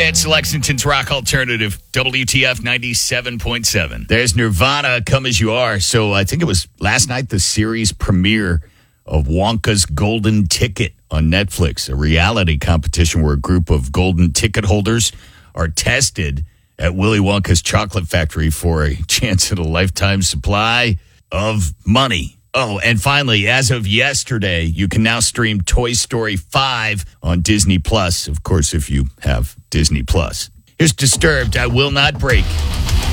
It's Lexington's Rock Alternative, WTF 97.7. There's Nirvana, Come As You Are. So I think it was last night, the series premiere of Wonka's Golden Ticket on Netflix, a reality competition where a group of golden ticket holders are tested at Willy Wonka's chocolate factory for a chance at a lifetime supply of money. Oh, and finally, as of yesterday, you can now stream Toy Story 5 on Disney Plus. Of course, if you have Disney Plus. Here's Disturbed, I Will Not Break.